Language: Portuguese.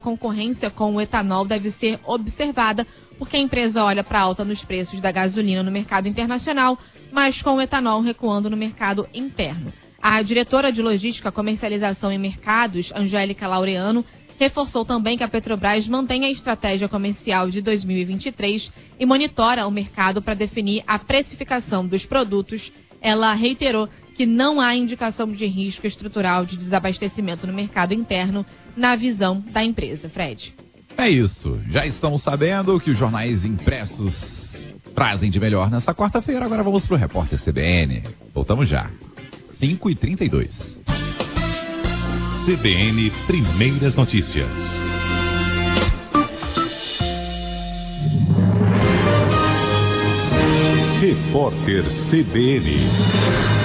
concorrência com o etanol deve ser observada, porque a empresa olha para a alta nos preços da gasolina no mercado internacional, mas com o etanol recuando no mercado interno. A diretora de Logística, Comercialização e Mercados, Angélica Laureano, reforçou também que a Petrobras mantém a estratégia comercial de 2023 e monitora o mercado para definir a precificação dos produtos. Ela reiterou que não há indicação de risco estrutural de desabastecimento no mercado interno, na visão da empresa. Fred. É isso. Já estamos sabendo o que os jornais impressos trazem de melhor nessa quarta-feira. Agora vamos para o Repórter CBN. Voltamos já. 5h32. CBN Primeiras Notícias. Repórter CBN.